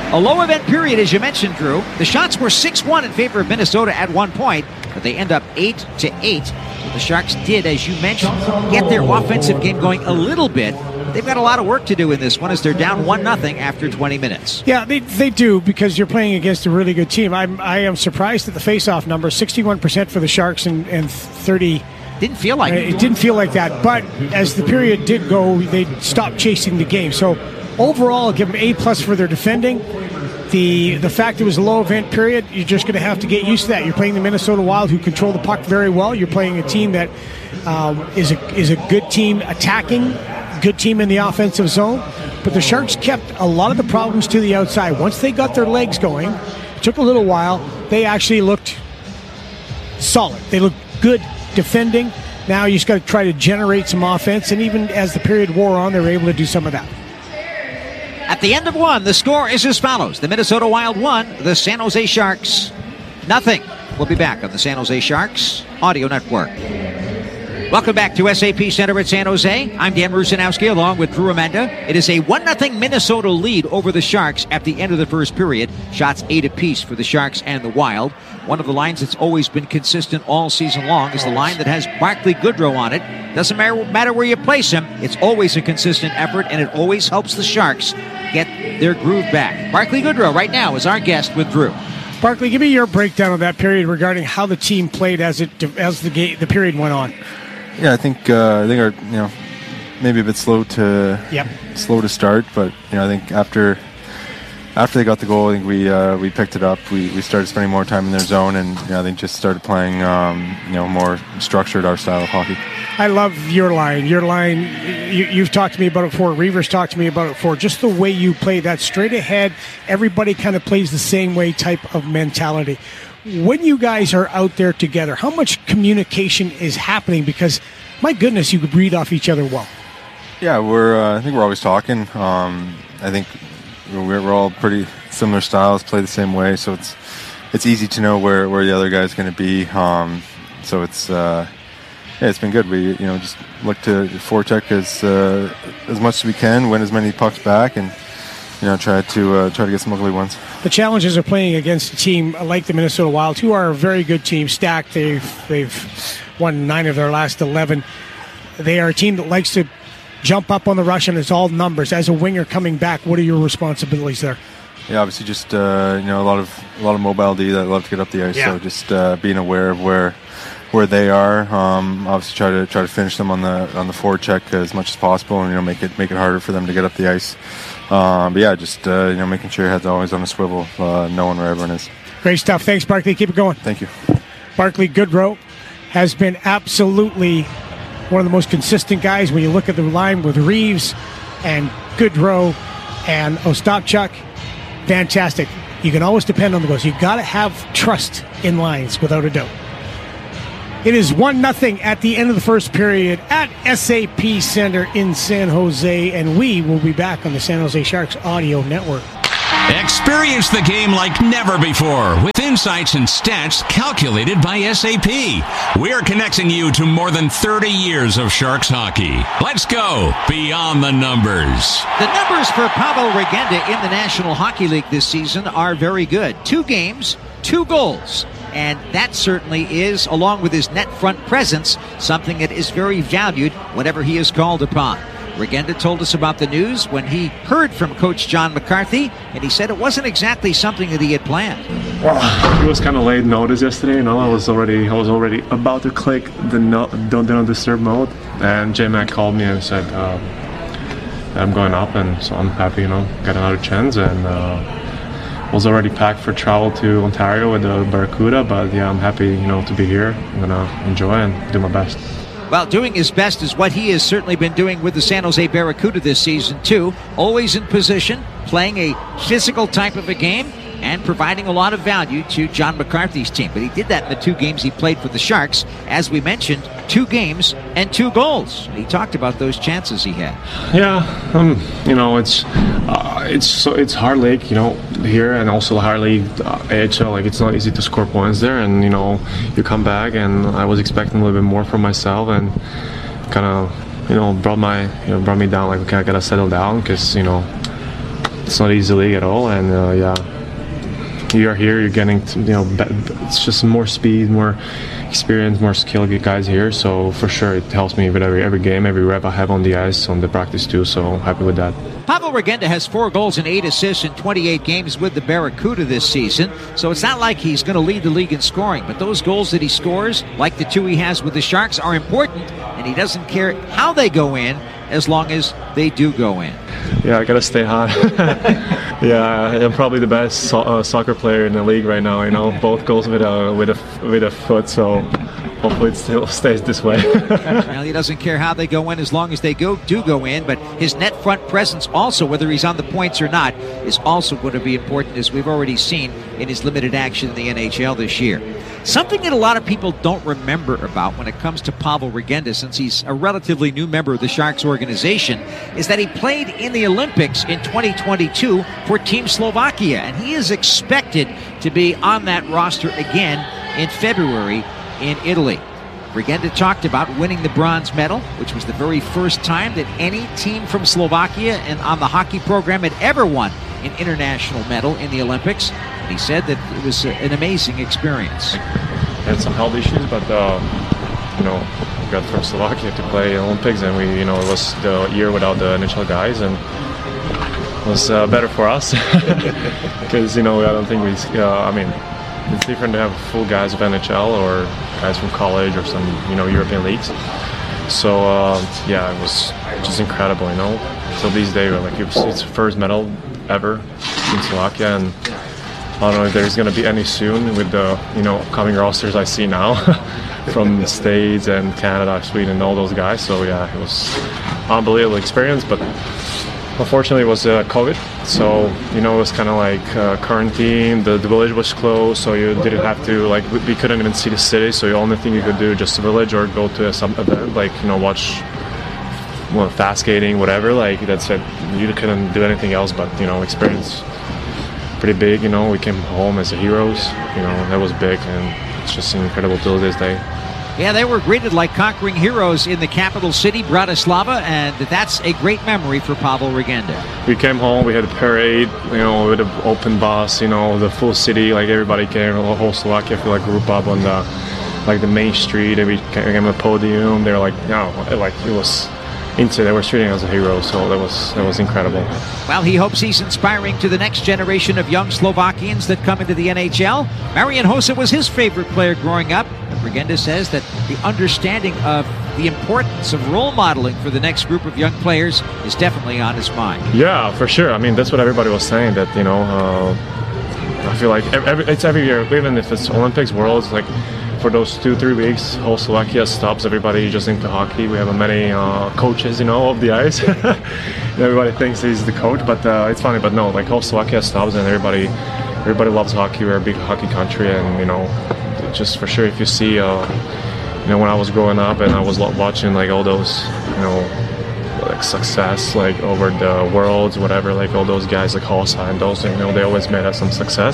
A low event period, as you mentioned, Drew. The shots were six one in favor of Minnesota at one point, but they end up eight to eight. So the Sharks did, as you mentioned, get their offensive game going a little bit. They've got a lot of work to do in this one as they're down one nothing after twenty minutes. Yeah, they they do, because you're playing against a really good team. I'm I am surprised at the face-off number, sixty-one percent for the Sharks and, and thirty. Didn't feel like it. It didn't feel like that, but as the period did go, they stopped chasing the game. So overall, I'll give them A plus for their defending. The the fact it was a low event period, you're just going to have to get used to that. You're playing the Minnesota Wild, who control the puck very well. You're playing a team that um, is a is a good team attacking, good team in the offensive zone. But the Sharks kept a lot of the problems to the outside. Once they got their legs going, it took a little while. They actually looked solid. They looked good defending. Now you just got to try to generate some offense, and even as the period wore on, they were able to do some of that. At the end of one, the score is as follows. The Minnesota Wild one, the San Jose Sharks nothing. We'll be back on the San Jose Sharks Audio Network. Welcome back to S A P Center at San Jose. I'm Dan Rusanowski along with Drew Amanda. It is a one nothing Minnesota lead over the Sharks at the end of the first period. Shots eight apiece for the Sharks and the Wild. One of the lines that's always been consistent all season long is the line that has Barclay Goodrow on it. Doesn't matter, matter where you place him, it's always a consistent effort, and it always helps the Sharks get their groove back. Barclay Goodrow right now is our guest with Drew. Barclay, give me your breakdown of that period regarding how the team played as it as the game, the period went on. Yeah, I think uh, I think our you know maybe a bit slow to yep. slow to start, but you know I think after after they got the goal, I think we uh, we picked it up. We we started spending more time in their zone, and you know, I think just started playing um, you know more structured our style of hockey. I love your line. Your line, you, you've talked to me about it before. Reavers talked to me about it before. Just the way you play that straight ahead, everybody kind of plays the same way type of mentality. When you guys are out there together, how much communication is happening? Because, my goodness, you could read off each other well. Yeah, we're. Uh, I think we're always talking. Um, I think we're, we're all pretty similar styles, play the same way, so it's it's easy to know where, where the other guy's going to be. Um, so it's uh, yeah, it's been good. We you know just look to forecheck as uh, as much as we can, win as many pucks back, and you know try to uh, try to get some ugly ones. The challenges are playing against a team like the Minnesota Wild, who are a very good team, stacked. They've they've won nine of their last eleven. They are a team that likes to jump up on the rush, and it's all numbers. As a winger coming back, what are your responsibilities there? Yeah, obviously just uh, you know a lot of a lot of mobility that love to get up the ice. Yeah. So just uh, being aware of where where they are. Um, obviously try to try to finish them on the on the forecheck as much as possible, and you know make it make it harder for them to get up the ice. Um, but yeah, just uh, you know, making sure your head's always on a swivel, uh, knowing where everyone is. Great stuff. Thanks, Barclay. Keep it going. Thank you. Barclay Goodrow has been absolutely one of the most consistent guys when you look at the line with Reeves and Goodrow and Ostapchuk. Fantastic. You can always depend on the goals. You've got to have trust in lines, without a doubt. It is one nothing at the end of the first period at S A P Center in San Jose, and we will be back on the San Jose Sharks Audio Network. Experience the game like never before with insights and stats calculated by S A P. We're connecting you to more than thirty years of Sharks hockey. Let's go beyond the numbers. The numbers for Pavel Regenda in the National Hockey League this season are very good. Two games, two goals. And that certainly is, along with his net front presence, something that is very valued whenever he is called upon. Regenda told us about the news when he heard from Coach John McCarthy, and he said it wasn't exactly something that he had planned. It was kind of late notice yesterday. You know, I was already I was already about to click the no, don't don't disturb mode, and J Mac called me and said um, I'm going up, and so I'm happy. You know, got another chance, and. Uh, was already packed for travel to Ontario with the Barracuda, but yeah, I'm happy, you know, to be here. I'm gonna enjoy and do my best. Well, doing his best is what he has certainly been doing with the San Jose Barracuda this season, too. Always in position, playing a physical type of a game, and providing a lot of value to John McCarthy's team. But he did that in the two games he played for the Sharks. As we mentioned, two games and two goals. He talked about those chances he had. Yeah, um, you know, it's uh, it's so it's hard league, you know, here, and also hard league uh, A H L. Like, it's not easy to score points there, and you know, you come back, and I was expecting a little bit more from myself, and kind of, you know, brought my, you know, brought me down. Like, okay, I gotta settle down, because you know, it's not easy league at all, and uh, yeah, you're here, you're getting to, you know, it's just more speed, more experience, more skill guys here. So for sure, it helps me with every every game, every rep I have on the ice, on the practice too. So happy with that. Pavel Regenda has four goals and eight assists in twenty-eight games with the Barracuda this season, so it's not like he's going to lead the league in scoring, but those goals that he scores, like the two he has with the Sharks, are important, and he doesn't care how they go in as long as they do go in. Yeah, I got to stay hot. Yeah, I'm probably the best so- uh, soccer player in the league right now, you know, both goals with a, with a, with a foot, so hopefully it still stays this way. Well, he doesn't care how they go in as long as they go do go in, but his net front presence also, whether he's on the points or not, is also going to be important, as we've already seen in his limited action in the N H L this year. Something that a lot of people don't remember about when it comes to Pavel Regenda, since he's a relatively new member of the Sharks organization, is that he played in the Olympics in twenty twenty-two for Team Slovakia, and he is expected to be on that roster again in February in Italy. Regenda talked about winning the bronze medal, which was the very first time that any team from Slovakia and on the hockey program had ever won an international medal in the Olympics. And he said that it was an amazing experience. Had some health issues, but uh, you know, we got from Slovakia to play Olympics, and we, you know, it was the year without the N H L guys, and it was uh, better for us because you know I don't think we. Uh, I mean. It's different to have full guys of N H L or guys from college or some, you know, European leagues. So uh, yeah, it was just incredible, you know. Till these days, like it was, it's the first medal ever in Slovakia, and I don't know if there's going to be any soon with the, you know, upcoming rosters I see now from the States and Canada, Sweden, all those guys. So yeah, it was an unbelievable experience, but unfortunately, it was uh, COVID, so you know it was kind of like uh, quarantine. The, the village was closed, so you didn't have to like we, we couldn't even see the city. So the only thing you could do just the village or go to some event, like you know watch well, fast skating, whatever. Like that's it. You couldn't do anything else, but you know experience pretty big. You know we came home as heroes. You know that was big, and it's just incredible till this day. Yeah, they were greeted like conquering heroes in the capital city, Bratislava, and that's a great memory for Pavel Regenda. We came home, we had a parade, you know, with an open bus, you know, the full city, like everybody came, the whole Slovakia, I feel like group up on the, like the main street, and we came to the podium. They were like, no, like it was into, they were treating us as a hero, so that was that was incredible. Well, he hopes he's inspiring to the next generation of young Slovakians that come into the N H L. Marian Hossa was his favorite player growing up. Regenda says that the understanding of the importance of role modeling for the next group of young players is definitely on his mind. Yeah, for sure. I mean, that's what everybody was saying, that, you know, uh, I feel like every, it's every year, even if it's Olympics, Worlds, like for those two, three weeks, whole Slovakia stops, everybody just into hockey. We have many uh, coaches, you know, off the ice. Everybody thinks he's the coach, but uh, it's funny, but no, like whole Slovakia stops and everybody, everybody loves hockey. We're a big hockey country, and, you know, just for sure, if you see, uh, you know, when I was growing up and I was watching like all those, you know, like success, like over the worlds, whatever, like all those guys like Hossa and those, you know, they always made us some success.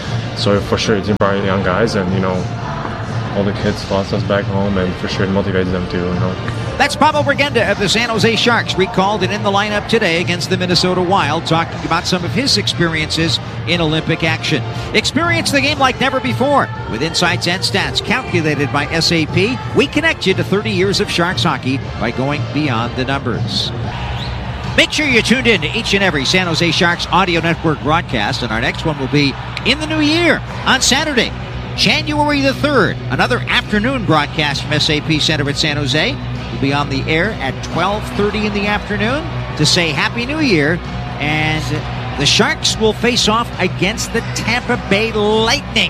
So for sure, it's inspiring young guys, and you know, all the kids lost us back home, and for sure it motivates them too, you know. That's Pavel Regenda of the San Jose Sharks, recalled and in the lineup today against the Minnesota Wild, talking about some of his experiences in Olympic action. Experience the game like never before with insights and stats calculated by S A P. We connect you to thirty years of Sharks hockey by going beyond the numbers. Make sure you're tuned in to each and every San Jose Sharks audio network broadcast, and our next one will be in the new year on Saturday, January the third. Another afternoon broadcast from S A P Center at San Jose. We'll be on the air at twelve thirty in the afternoon to say Happy New Year, and the Sharks will face off against the Tampa Bay Lightning.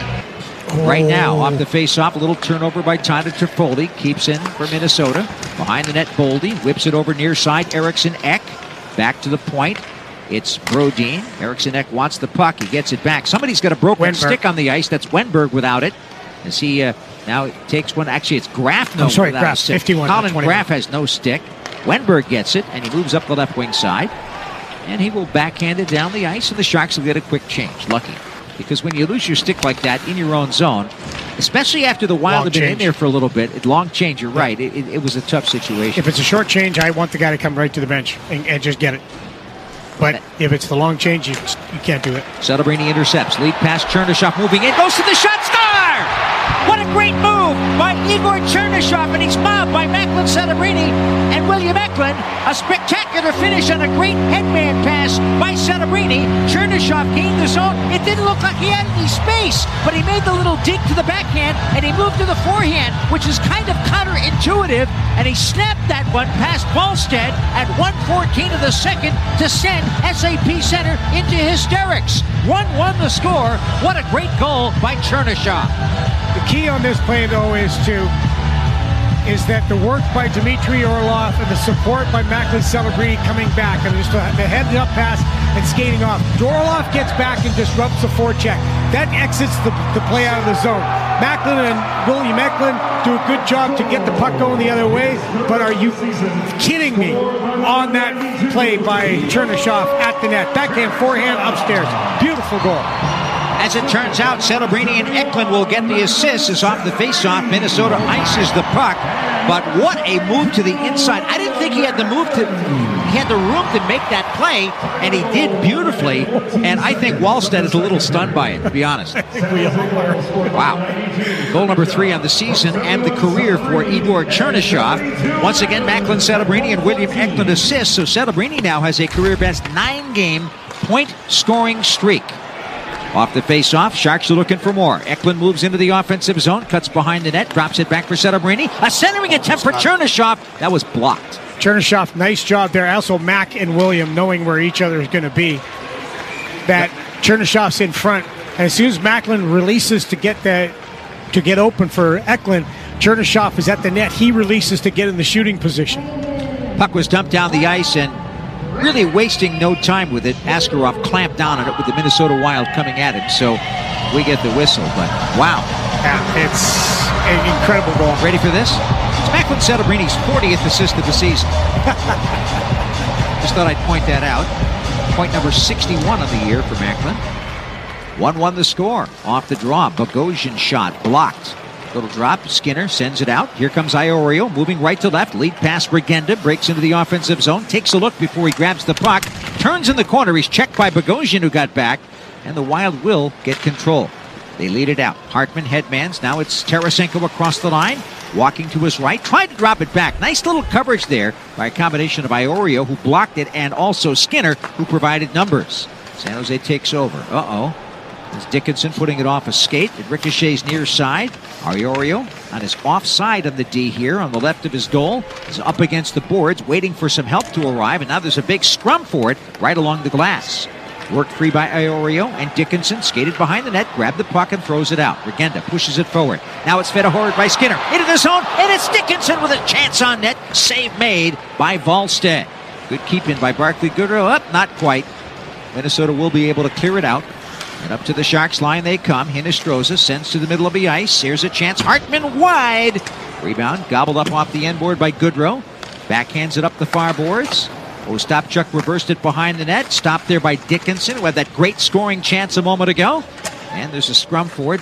Oh. Right now, off the face-off, a little turnover by Tyler Toffoli. Keeps in for Minnesota. Behind the net, Boldy whips it over near side. Eriksson Ek back to the point. It's Brodin. Eriksson Ek wants the puck. He gets it back. Somebody's got a broken Wenberg. stick on the ice. That's Wenberg without it. As he uh, now takes one. Actually, it's Graf. No, I'm sorry, without Graf. a stick. fifty-one. Colin Graf has no stick. Wenberg gets it, and he moves up the left wing side. And he will backhand it down the ice, and the Sharks will get a quick change. Lucky. Because when you lose your stick like that in your own zone, especially after the Wild long have been change. in there for a little bit, it, long change, you're right, it, it, it was a tough situation. If it's a short change, I want the guy to come right to the bench and, and just get it. But if it's the long change, you, you can't do it. Celebrini intercepts. Lead pass, Chernyshov moving in. Goes to the shot. Score! What a great move by Igor Chernyshov, and he's mobbed by Macklin Celebrini and William Eklund. A spectacular finish on a great headman pass by Celebrini. Chernyshov gained the zone. It didn't look like he had any space, but he made the little dig to the backhand, and he moved to the forehand, which is kind of counterintuitive, and he snapped that one past Wallstead at one fourteen of the second to send S A P Center into hysterics. one one the score. What a great goal by Chernyshov. The key on this play, though, is to is that the work by Dmitry Orlov and the support by Macklin Celebrini coming back, and just the head-up pass and skating off. Orlov gets back and disrupts the forecheck. That exits the, the play out of the zone. Macklin and William Eklund do a good job to get the puck going the other way, but are you kidding me on that play by Chernyshov at the net? Backhand forehand upstairs. Beautiful goal. As it turns out, Celebrini and Eklund will get the assist as off the faceoff. Minnesota ices the puck, but what a move to the inside. I didn't think he had the move to, he had the room to make that play, and he did beautifully, and I think Wallstead is a little stunned by it, to be honest. Wow. Goal number three on the season and the career for Igor Chernyshov. Once again, Macklin Celebrini and William Eklund assists, so Celebrini now has a career-best nine-game point-scoring streak. Off the face-off, Sharks are looking for more. Eklund moves into the offensive zone, cuts behind the net, drops it back for Celebrini. A centering attempt for Chernyshov. That was blocked. Chernyshov, nice job there. Also, Mac and William knowing where each other is going to be. That Chernyshov's in front. And as soon as Macklin releases to get the, to get open for Eklund, Chernyshov is at the net. He releases to get in the shooting position. Puck was dumped down the ice, and really wasting no time with it. Askarov clamped down on it with the Minnesota Wild coming at him, so we get the whistle. But wow. Yeah, it's an incredible goal. Ready for this? It's Macklin Celebrini's fortieth assist of the season. Just thought I'd point that out. Point number sixty-one of the year for Macklin. one one the score. Off the draw. Bogosian shot blocked. Little drop. Skinner sends it out. Here comes Iorio moving right to left. Lead pass Regenda. Breaks into the offensive zone. Takes a look before he grabs the puck. Turns in the corner. He's checked by Bogosian, who got back. And the Wild will get control. They lead it out. Hartman headmans. Now it's Tarasenko across the line. Walking to his right. Tried to drop it back. Nice little coverage there by a combination of Iorio, who blocked it, and also Skinner, who provided numbers. San Jose takes over. Uh-oh. It's Dickinson putting it off a skate. It ricochets near side. Iorio on his offside on the D here on the left of his goal. He's up against the boards waiting for some help to arrive, and now there's a big scrum for it right along the glass. Worked free by Iorio, and Dickinson skated behind the net, grabbed the puck and throws it out. Regenda pushes it forward. Now it's fed forward by Skinner. Into the zone, and it's Dickinson with a chance on net. Save made by Wallstead. Good keep in by Barclay Goodrow. Up, not quite. Minnesota will be able to clear it out. And up to the Sharks line they come. Hinestroza sends to the middle of the ice. Here's a chance. Hartman wide. Rebound gobbled up off the end board by Goodrow. Backhands it up the far boards. Ostapchuk reversed it behind the net. Stopped there by Dickinson, who had that great scoring chance a moment ago. And there's a scrum for it.